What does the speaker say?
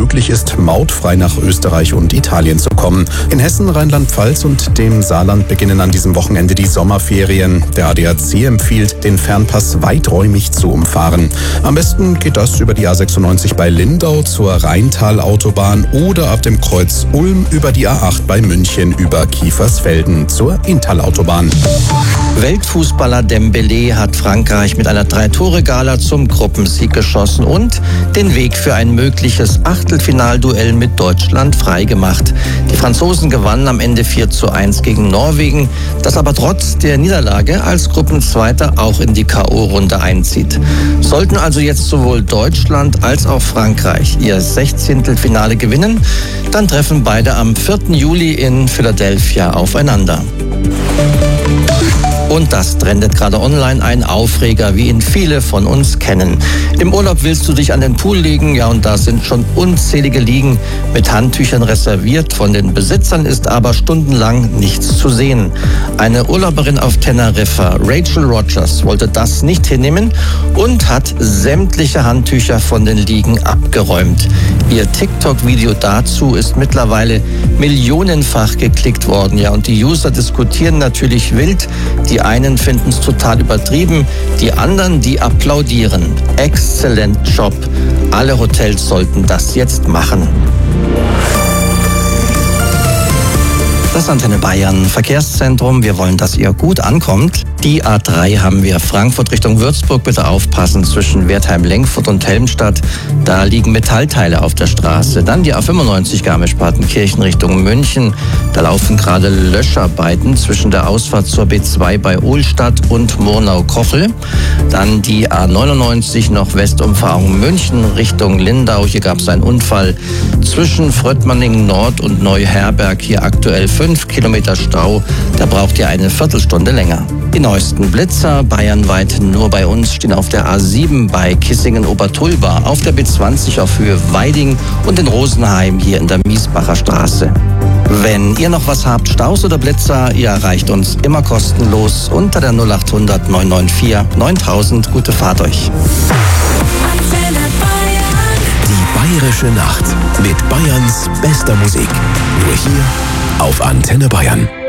möglich ist, mautfrei nach Österreich und Italien zu kommen. In Hessen, Rheinland-Pfalz und dem Saarland beginnen an diesem Wochenende die Sommerferien. Der ADAC empfiehlt, den Fernpass weiträumig zu umfahren. Am besten geht das über die A96 bei Lindau zur Rheintalautobahn oder ab dem Kreuz Ulm über die A8 bei München über Kiefersfelden zur Inntal-Autobahn. Weltfußballer Dembélé hat Frankreich mit einer 3-Tore-Gala zum Gruppensieg geschossen und den Weg für ein mögliches Achtelfinalduell mit Deutschland freigemacht. Die Franzosen gewannen am Ende 4:1 gegen Norwegen, das aber trotz der Niederlage als Gruppenzweiter auch in die K.O.-Runde einzieht. Sollten also jetzt sowohl Deutschland als auch Frankreich ihr 16. Finale gewinnen, dann treffen beide am 4. Juli in Philadelphia aufeinander. Und das trendet gerade online, ein Aufreger, wie ihn viele von uns kennen. Im Urlaub willst du dich an den Pool legen, ja, und da sind schon unzählige Liegen mit Handtüchern reserviert. Von den Besitzern ist aber stundenlang nichts zu sehen. Eine Urlauberin auf Teneriffa, Rachel Rogers, wollte das nicht hinnehmen und hat sämtliche Handtücher von den Liegen abgeräumt. Ihr TikTok-Video dazu ist mittlerweile millionenfach geklickt worden, ja, und die User diskutieren natürlich wild. Die einen finden es total übertrieben, die anderen, die applaudieren. Exzellent Job. Alle Hotels sollten das jetzt machen. Das Antenne Bayern Verkehrszentrum. Wir wollen, dass ihr gut ankommt. Die A3 haben wir Frankfurt Richtung Würzburg. Bitte aufpassen zwischen Wertheim-Lenkfurt und Helmstadt. Da liegen Metallteile auf der Straße. Dann die A95 Garmisch-Partenkirchen Richtung München. Da laufen gerade Löscharbeiten zwischen der Ausfahrt zur B2 bei Ohlstadt und Murnau-Kochel. Dann die A99 noch Westumfahrung München Richtung Lindau. Hier gab es einen Unfall zwischen Fröttmanningen Nord und Neuherberg. Hier aktuell 5 Kilometer Stau. Da braucht ihr eine Viertelstunde länger. Die neuesten Blitzer bayernweit nur bei uns stehen auf der A7 bei Kissingen-Obertulba, auf der B20 auf Höhe Weiding und in Rosenheim hier in der Miesbacher Straße. Wenn ihr noch was habt, Staus oder Blitzer, ihr erreicht uns immer kostenlos unter der 0800 994 9000. Gute Fahrt euch. Die Bayerische Nacht mit Bayerns bester Musik. Nur hier auf Antenne Bayern.